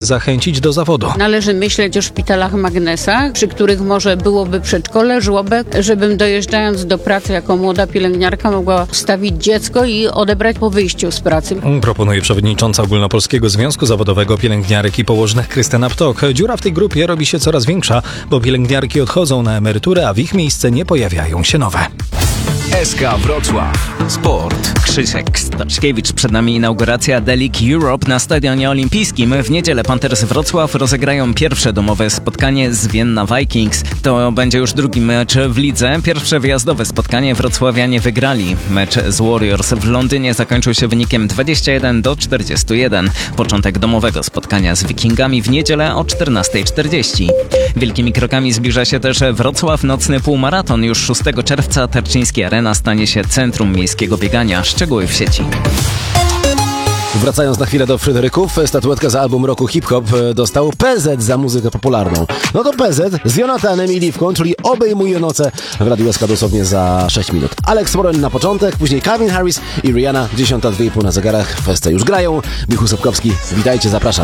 zachęcić do zawodu. Należy myśleć o szpitalach magnesach, przy których może byłoby przedszkole, żłobek, żebym dojeżdżając do pracy jako młoda pielęgniarka mogła wstawić dziecko i odebrać po wyjściu z pracy. Proponuje przewodnicząca Ogólnopolskiego Związku Zawodowego Pielęgniarek i Położnych Krystyna Ptok. Dziura w tej grupie robi się coraz większa, bo pielęgniarki odchodzą na emeryturę, a w ich miejsce nie pojawiają się nowe. SK Wrocław. Sport. Krzysiek Staczkiewicz. Przed nami inauguracja The League Europe na Stadionie Olimpijskim. W niedzielę Panthers Wrocław rozegrają pierwsze domowe spotkanie z Vienna Vikings. To będzie już drugi mecz w lidze. Pierwsze wyjazdowe spotkanie wrocławianie wygrali. Mecz z Warriors w Londynie zakończył się wynikiem 21-41. Początek domowego spotkania z Wikingami w niedzielę o 14:40. Wielkimi krokami zbliża się też Wrocław nocny półmaraton. Już 6 czerwca Tarczyński Arena stanie się centrum miejskiego biegania. Szczegóły w sieci. Wracając na chwilę do Fryderyków, statuetkę za album roku hip-hop dostał PZ za muzykę popularną. No to PZ z Jonathanem i Liwką, czyli obejmuje noce w Radiu SK dosłownie za 6 minut. Alex Warren na początek, później Calvin Harris i Rihanna, 10:02 na zegarach, feste już grają. Michał Sobkowski, witajcie, zapraszam.